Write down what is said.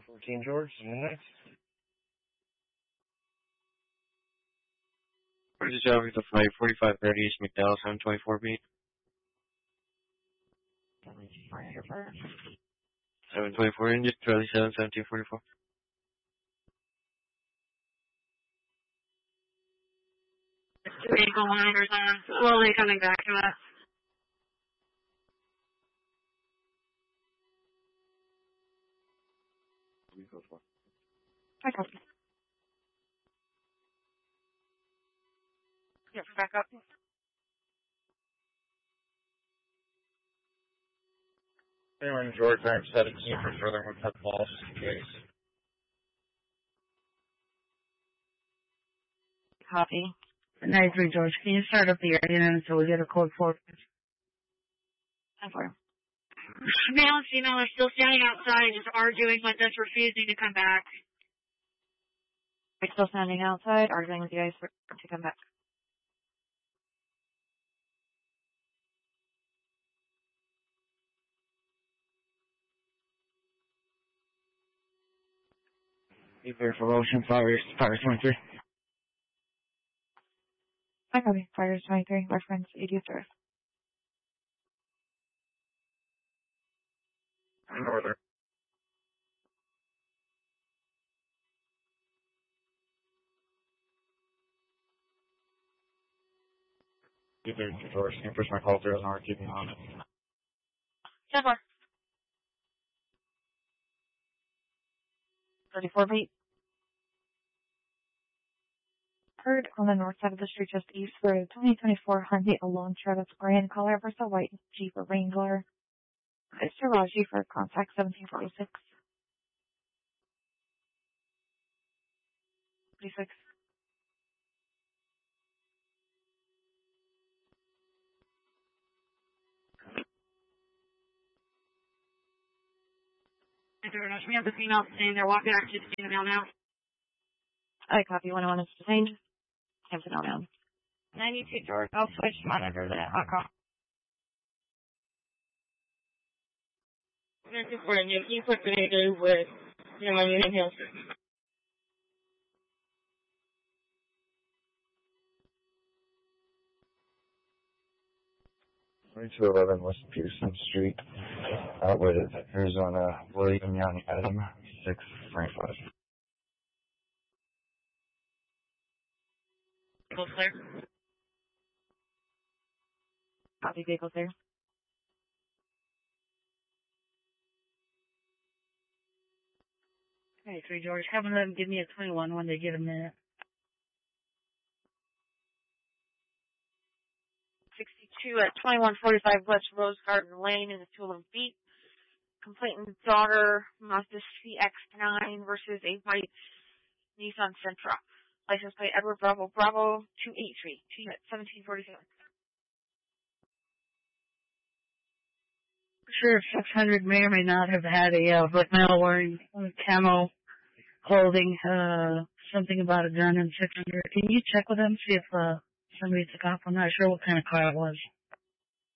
14 George, next. Where's the job with the flight? 4530 East McDowell, 724 beat. 724 India, Charlie 7, 1744. Two ankle monitors on, slowly coming back to us. I copy. Yeah, back up. Anyone in George, I'm 17 for further hotel calls, just in case. Copy. 93 George, can you start up the area until we get a code 4? 10-4. Male and female are still standing outside, just arguing with us, refusing to come back. We're still standing outside, arguing with you guys to come back. Be clear for Ocean, Fires 23. I copy. Fires 23, reference 83. Northern. Either George, can you push my call through or keep me on it? 10-4. 34 feet. Heard on the north side of the street just east for a 2024 Hyundai Elantra that's gray in color versus a white Jeep Wrangler. It's Raji for contact 1746. 46. Thank you very much. We have the female detained. They're walking back to the female now. I copy 101 is detained. Have to know now. 92 George. I'll switch monitor to hot call. 94, and you put the nigga with, my Union Hills. 2211 West Pearson Street, out with Arizona, William Young, Adam, 625. Vehicle clear. Copy, vehicle clear. Okay, 3 George, have them give me a 21 when they get a minute. 62 at 2145 West Rose Garden Lane in the Tulum Beat. Complainant's daughter, Mazda CX-9 versus a white Nissan Sentra. License plate Edward Bravo Bravo 283. 1747. Sure, 600 may or may not have had a black male wearing camo clothing, something about a gun in 600. Can you check with them, see if somebody took off? I'm not sure what kind of car it was.